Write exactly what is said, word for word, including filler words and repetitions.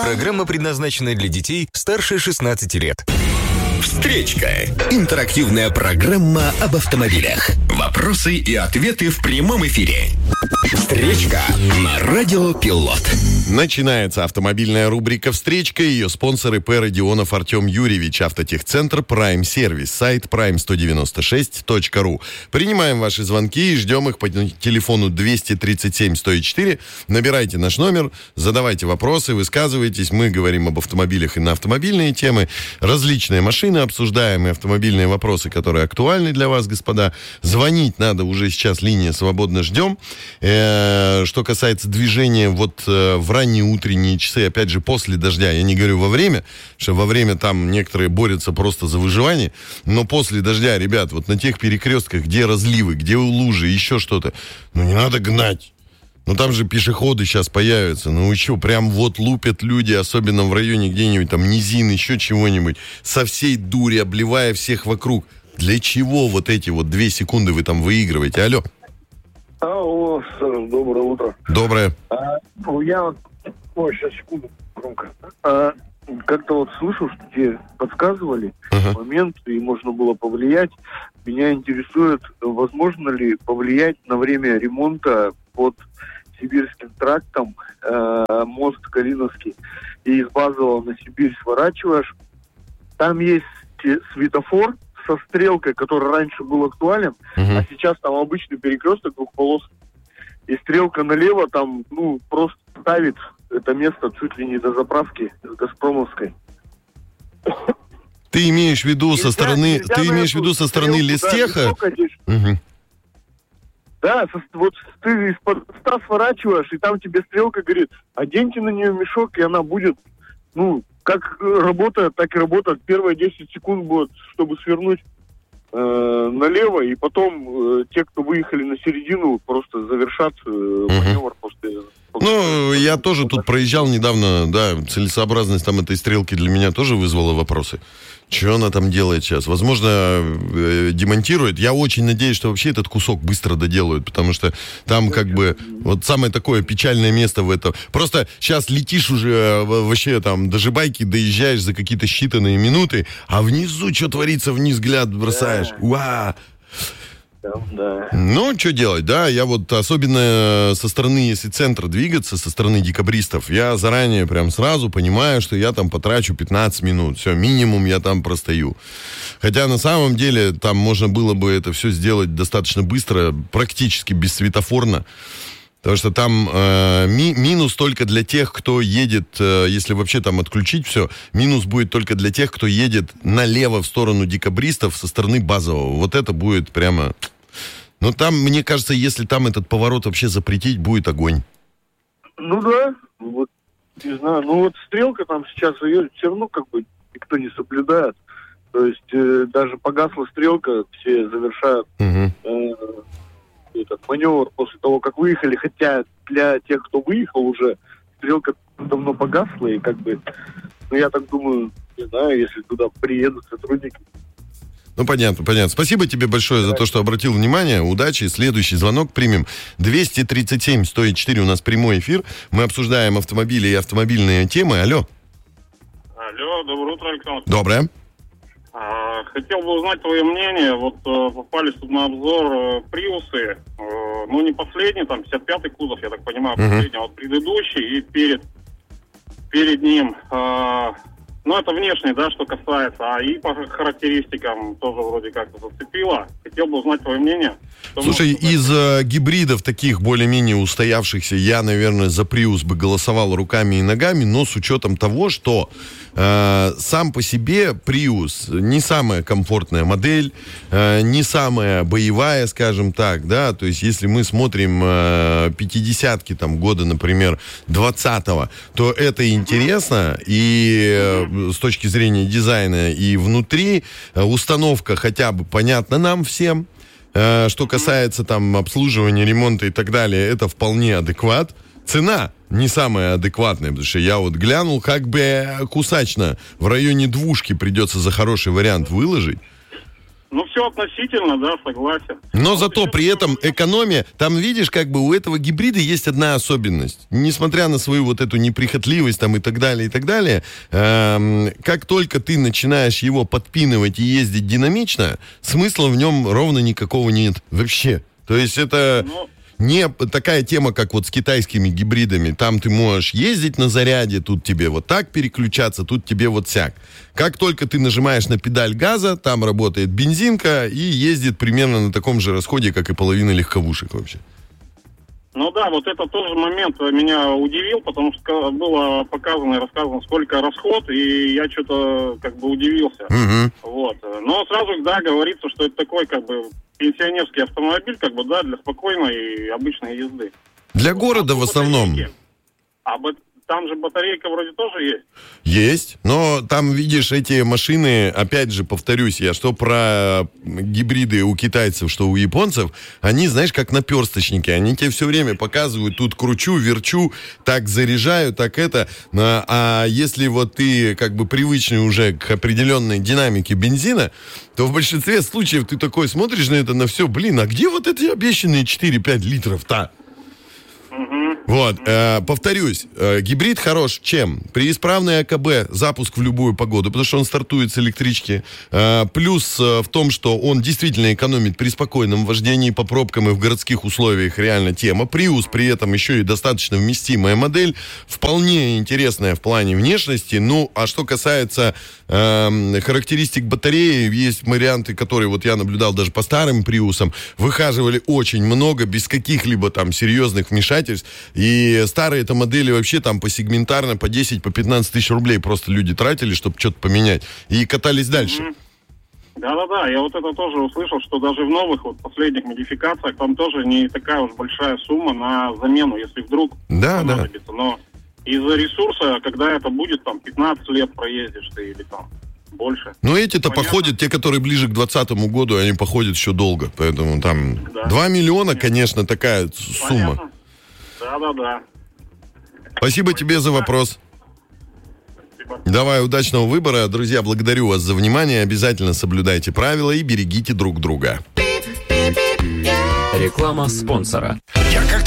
Программа предназначена для детей старше шестнадцати лет. Встречка. Интерактивная программа об автомобилях. Вопросы и ответы в прямом эфире. Встречка на Радио Пилот. Начинается автомобильная рубрика «Встречка». Ее спонсоры П. Родионов Артем Юрьевич, автотехцентр «Прайм Сервис», сайт прайм сто девяносто шесть точка ру. Принимаем ваши звонки и ждем их по телефону двести тридцать семь сто четыре. Набирайте наш номер, задавайте вопросы, высказывайтесь. Мы говорим об автомобилях и на автомобильные темы, различные машины, обсуждаем и автомобильные вопросы, которые актуальны для вас, господа. Звонить надо уже сейчас, линия свободно, ждем. Э-э, что касается движения вот э, в ранние утренние часы, опять же, после дождя, я не говорю во время, что во время там некоторые борются просто за выживание, но после дождя, ребят, вот на тех перекрестках, где разливы, где лужи, еще что-то, ну не надо гнать. Ну там же пешеходы сейчас появятся. Ну вы что, прям вот лупят люди, особенно в районе где-нибудь там низин, еще чего-нибудь, со всей дури, обливая всех вокруг. Для чего вот эти вот две секунды вы там выигрываете? Алло. Алло, доброе утро. Доброе. А, я вот... Ой, сейчас, секунду, громко. А, как-то вот слышал, что тебе подсказывали uh-huh. момент, и можно было повлиять. Меня интересует, возможно ли повлиять на время ремонта под Сибирским трактом э, мост Калиновский. И из Базового на Сибирь сворачиваешь. Там есть светофор со стрелкой, который раньше был актуален, uh-huh. а сейчас там обычный перекресток двухполосный. И стрелка налево там, ну, просто ставит это место чуть ли не до заправки с Газпромовской. Ты имеешь в виду со стороны, ты имеешь в виду со стороны Листеха? Угу. Да, со, вот ты из-под моста сворачиваешь, и там тебе стрелка говорит, оденьте на нее мешок, и она будет, ну, как работает, так и работает. Первые десять секунд будет, чтобы свернуть э, налево, и потом э, те, кто выехали на середину, просто завершат э, угу. маневр после... Ну, я тоже тут проезжал недавно, да, целесообразность там этой стрелки для меня тоже вызвала вопросы. Что она там делает сейчас? Возможно, э, демонтирует. Я очень надеюсь, что вообще этот кусок быстро доделают, потому что там как бы вот самое такое печальное место в этом. Просто сейчас летишь уже вообще там, даже байки доезжаешь за какие-то считанные минуты, а внизу что творится, вниз взгляд бросаешь. Уа! Да. Ну, что делать, да, я вот особенно со стороны, если центра двигаться, со стороны декабристов, я заранее прям сразу понимаю, что я там потрачу пятнадцать минут, все, минимум я там простою. Хотя на самом деле там можно было бы это все сделать достаточно быстро, практически бессветофорно. Потому что там э, ми, минус только для тех, кто едет, э, если вообще там отключить все, минус будет только для тех, кто едет налево в сторону декабристов со стороны Базового. Вот это будет прямо... Ну там, мне кажется, если там этот поворот вообще запретить, будет огонь. Ну да, вот, не знаю, ну вот стрелка там сейчас, ее все равно как бы никто не соблюдает. То есть э, даже погасла стрелка, все завершают... Угу. Э, этот маневр после того, как выехали, хотя для тех, кто выехал уже, стрелка давно погасла, и как бы, ну, я так думаю, не знаю, если туда приедут сотрудники. Ну, понятно, понятно. Спасибо тебе большое за то, что обратил внимание. Удачи. Следующий звонок примем. двести тридцать семь сто четыре у нас прямой эфир. Мы обсуждаем автомобили и автомобильные темы. Алло. Алло, доброе утро, Александр. Доброе. А, хотел бы узнать твое мнение. Вот э, попались тут на обзор э, приусы. Э, ну, не последний, там, пятьдесят пятый кузов, я так понимаю, uh-huh. последний, а вот предыдущий и перед, перед ним. Э, ну, это внешне, да, что касается. А и по характеристикам тоже вроде как-то зацепило. Хотел бы узнать твое мнение. Слушай, из э, гибридов таких более-менее устоявшихся, я, наверное, за Prius бы голосовал руками и ногами, но с учетом того, что э, сам по себе Prius не самая комфортная модель, э, не самая боевая, скажем так, да, то есть если мы смотрим э, пятидесятки там года, например, двадцатого, то это интересно и э, с точки зрения дизайна и внутри, э, установка хотя бы понятна нам всем. Что касается там обслуживания, ремонта и так далее, это вполне адекват. Цена не самая адекватная, потому что я вот глянул, как бы кусачно, в районе двушки придется за хороший вариант выложить. Ну, все относительно, да, согласен. Но Вот зато еще при этом такой экономия, там, видишь, как бы у этого гибрида есть одна особенность. Несмотря на свою вот эту неприхотливость там и так далее, и так далее, эм, как только ты начинаешь его подпинывать и ездить динамично, смысла в нем ровно никакого нет вообще. То есть это... Ну, Не такая тема, как вот с китайскими гибридами. Там ты можешь ездить на заряде, тут тебе вот так переключаться, тут тебе вот сяк. Как только ты нажимаешь на педаль газа, там работает бензинка и ездит примерно на таком же расходе, как и половина легковушек вообще. Ну да, вот это тоже момент меня удивил, потому что было показано и рассказано, сколько расход, и я что-то как бы удивился. Угу. Вот. Но сразу, да, говорится, что это такой как бы пенсионерский автомобиль, как бы, да, для спокойной и обычной езды. Для города А в основном. батарейки? А бат- там же батарейка вроде тоже есть. Есть, но там, видишь, эти машины, опять же, повторюсь, я что про гибриды у китайцев, что у японцев, они, знаешь, как наперсточники, они тебе все время показывают, тут кручу, верчу, так заряжаю, так это, а, а если вот ты как бы привычный уже к определенной динамике бензина, то в большинстве случаев ты такой смотришь на это, на все, блин, а где вот эти обещанные четыре-пять литров-то? Вот, э, повторюсь, э, гибрид хорош чем? При исправной АКБ запуск в любую погоду, потому что он стартует с электрички. Э, плюс э, в том, что он действительно экономит при спокойном вождении по пробкам и в городских условиях, реально тема. Приус при этом еще и достаточно вместимая модель, вполне интересная в плане внешности. Ну, а что касается э, характеристик батареи, есть варианты, которые вот я наблюдал даже по старым Приусам, выхаживали очень много, без каких-либо там серьезных вмешательств. И старые-то модели вообще там посегментарно по десять, по пятнадцать тысяч рублей просто люди тратили, чтобы что-то поменять. И катались дальше. Mm-hmm. Да-да-да, я вот это тоже услышал, что даже в новых вот последних модификациях там тоже не такая уж большая сумма на замену, если вдруг Да, понадобится. Да. Но из-за ресурса, когда это будет, там, пятнадцать лет проездишь ты или там больше. Но эти-то Понятно. походят, те, которые ближе к двадцатому году, они походят еще долго. Поэтому там Да. два миллиона, конечно, такая сумма. Понятно. Да-да-да. Спасибо тебе за вопрос. Спасибо. Давай, удачного выбора. Друзья, благодарю вас за внимание. Обязательно соблюдайте правила и берегите друг друга. Реклама спонсора. Я как